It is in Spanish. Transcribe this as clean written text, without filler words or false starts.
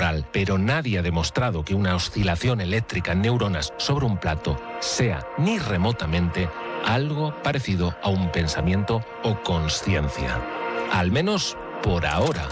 neural, pero nadie ha demostrado que una oscilación eléctrica en neuronas sobre un plato sea ni remotamente algo parecido a un pensamiento o consciencia. Al menos por ahora.